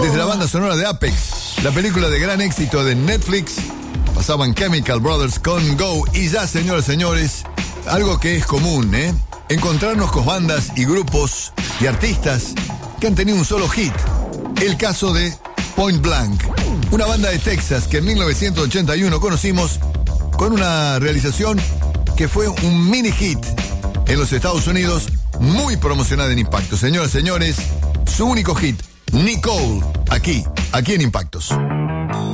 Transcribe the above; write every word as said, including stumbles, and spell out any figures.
desde la banda sonora de Apex, la película de gran éxito de Netflix. Pasaban Chemical Brothers con Go. Y ya, señoras y señores, algo que es común, ¿eh? Encontrarnos con bandas y grupos y artistas que han tenido un solo hit. El caso de Point Blank, una banda de Texas que en mil novecientos ochenta y uno conocimos con una realización que fue un mini hit en los Estados Unidos, muy promocionada en Impactos. Señoras y señores, su único hit, Nicole, aquí, aquí en Impactos.